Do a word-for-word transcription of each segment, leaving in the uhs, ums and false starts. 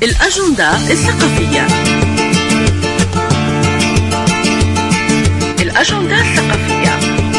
الأجندة الثقافية. الأجندة الثقافية.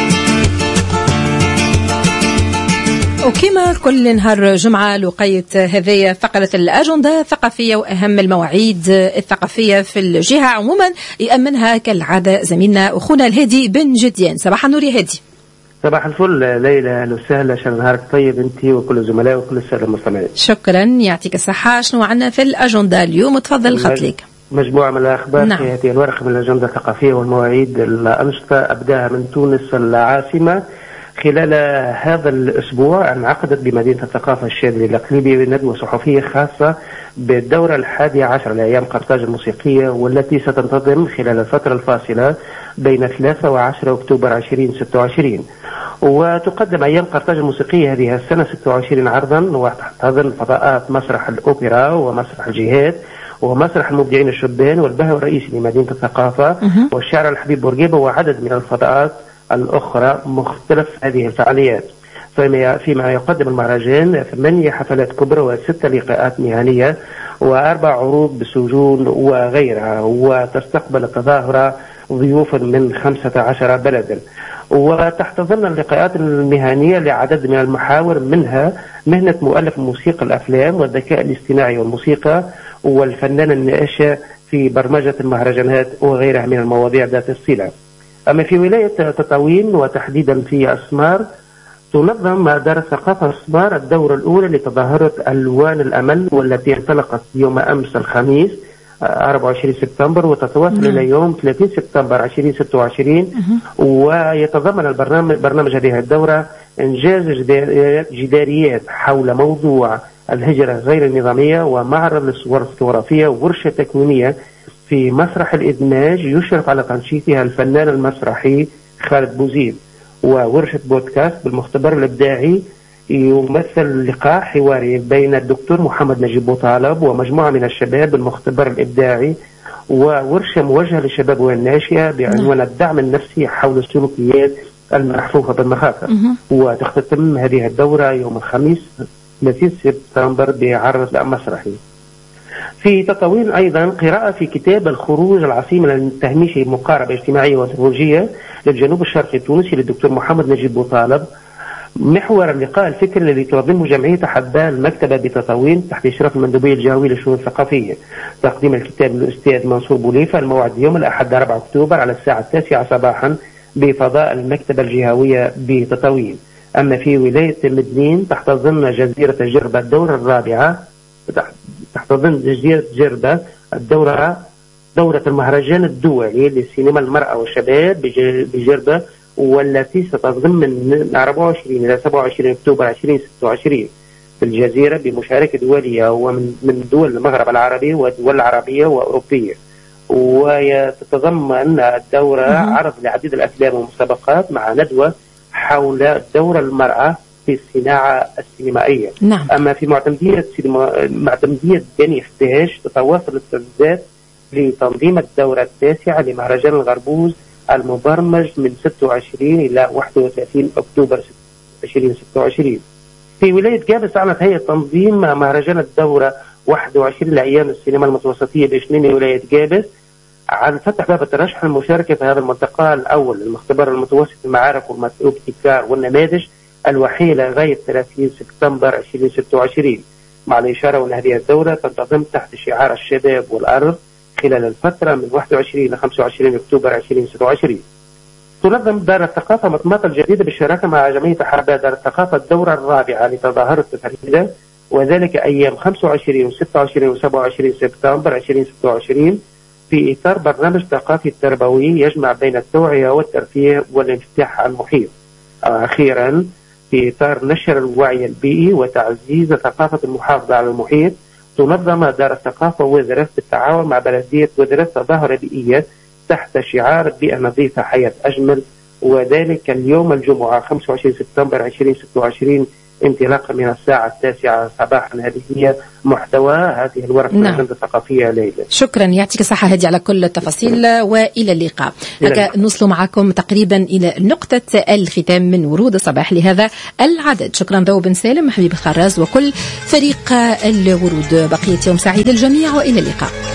وكما كل نهار جمعة لقيت هذه فقرة الأجندة الثقافية وأهم المواعيد الثقافية في الجهة عموما يأمنها كالعادة زميلنا أخونا الهادي بن جديان. صباح النور يا هادي. صباح الفل ليلى، اهلا وسهلا، شهر نهارك طيب انت وكل الزملاء وكل الساده المستمعين. شكرا، يعطيك الصحة. شنو عندنا في الأجندة اليوم؟ تفضل الخط ليك. مجموعة من الأخبار نعم. في هذه الورقة من الأجندة الثقافية والمواعيد الأنشطة أبداها من تونس العاصمة. خلال هذا الأسبوع انعقدت بمدينة الثقافة الشاذلي الإقليمي ندوة صحفية خاصة بالدورة الحادية عشر لأيام قرطاج الموسيقية، والتي ستنتظم خلال الفترة الفاصلة بين ثلاثة وعشرة أكتوبر ألفين وستة وعشرين. وتقدم أيام قرطاج الموسيقية هذه السنة ستة وعشرين عرضا، وتحتضن فضاءات مسرح الأوبرا ومسرح الجهاد ومسرح المبدعين الشبان والبهو الرئيسي لمدينة الثقافة والشاعر الحبيب بورقيبة وعدد من الفضاءات الأخرى مختلف هذه الفعاليات. فيما يقدم المهرجان ثمانية حفلات كبرى وستة لقاءات مهنية وأربع عروض بالسجون وغيرها، وتستقبل التظاهرة ضيوفا من خمسة عشر بلدا. وتحتضن اللقاءات المهنية لعدد من المحاور، منها مهنة مؤلف موسيقى الأفلام والذكاء الاصطناعي والموسيقى والفنان الناشئ في برمجة المهرجانات وغيرها من المواضيع ذات الصلة. أما في ولاية تطاوين وتحديدا في أسمار، تنظم دار الثقافة أسمار الدورة الأولى لتظاهرة ألوان الأمل، والتي انطلقت يوم أمس الخميس أربعة وعشرين سبتمبر وتتواصل إلى يوم ثلاثين سبتمبر ألفين وستة وعشرين. ويتضمن البرنامج برنامج هذه الدورة إنجاز جداريات حول موضوع الهجرة غير النظامية، ومعرض للصور الفوتوغرافية وورشة تكوينية في مسرح الإدماج يشرف على تنشيطها الفنان المسرحي خالد بوزيد، وورشة بودكاست بالمختبر الإبداعي يمثل لقاء حواري بين الدكتور محمد نجيب بوطالب ومجموعة من الشباب بالمختبر الإبداعي، وورشة موجهة للشباب والناشئة بعنوان الدعم النفسي حول السلوكيات المحفوفة بالمخاطر. وتختتم هذه الدورة يوم الخميس ثلاثين سبتمبر بعرض مسرحي. في تطاوين أيضا قراءة في كتاب الخروج العصيم للتهميش مقاربة اجتماعية وانثروبولوجية للجنوب الشرقي التونسي للدكتور محمد نجيب بوطالب، محور اللقاء الفكري الذي تنظمه جمعية حبان المكتبة بتطاوين تحت إشراف المندوبية الجهوية للشؤون الثقافية. تقديم الكتاب للأستاذ منصور بوليفة. الموعد يوم الأحد أربعة أكتوبر على الساعة التاسعة صباحا بفضاء المكتبة الجهوية بتطاوين. أما في ولاية مدنين تحتضن جزيرة جربة الدورة الرابعة تحتضن جزيرة جربة الدورة دورة المهرجان الدولي للسينما المرأة والشباب بجربة، والتي ستتضمن من أربعة وعشرين إلى سبعة وعشرين أكتوبر ألفين وستة وعشرين في الجزيرة بمشاركة دولية ومن من دول المغرب العربي ودول عربية وأوروبية. وتتضمن الدورة عرض لعديد الأفلام والمسابقات مع ندوة حول دور المرأة في الصناعة السينمائية. نعم. أما في معتمدية سينما... معتمدية بني فتاش تتواصل التجهيزات لتنظيم الدورة التاسعة لمهرجان الغربوز المبرمج من ستة وعشرين إلى واحد وثلاثين أكتوبر ألفين وستة وعشرين. في ولاية جابس أعلنت هيئة تنظيم مهرجان الدورة واحد وعشرين لأيام السينما المتوسطية بإشنين ولاية جابس عن فتح باب الترشح المشاركة في هذا الملتقى الأول المختبر المتوسط المعارف والابتكار والنماذج الوحيد لغاية ثلاثين سبتمبر ألفين وستة وعشرين، مع الإشارة أن هذه الدورة تنتظم تحت شعار الشباب والأرض خلال الفترة من واحد وعشرين إلى خمسة وعشرين أكتوبر ألفين وستة وعشرين. تنظم دار الثقافة مطمطة الجديدة بالشراكة مع جمعية حرباء دار الثقافة الدورة الرابعة لتظاهرة التفريدة، وذلك أيام خمسة وعشرين وستة وعشرين وسبعة وعشرين سبتمبر ألفين وستة وعشرين في إطار برنامج ثقافي تربوي يجمع بين التوعية والترفيه والانفتاح على المحيط. أخيرا في إطار نشر الوعي البيئي وتعزيز ثقافة المحافظة على المحيط، تنظم دار الثقافة وزارة بالتعاون مع بلدية وزارة تظاهرة بيئية تحت شعار بيئة نظيفة حياة أجمل، وذلك اليوم الجمعة خمسة وعشرين سبتمبر ألفين وستة وعشرين انطلاقا من الساعة التاسعة صباحا. هذه هي محتوى هذه الورشة نعم. الأجندة الثقافية ليلى. شكرا، يعطيك الصحة هدي على كل التفاصيل، وإلى اللقاء. هكا نوصل معكم تقريبا إلى نقطة الختام من ورود الصباح لهذا العدد. شكرا ضو بن سالم، حبيب الخراز، وكل فريق الورود. بقية يوم سعيد للجميع، وإلى اللقاء.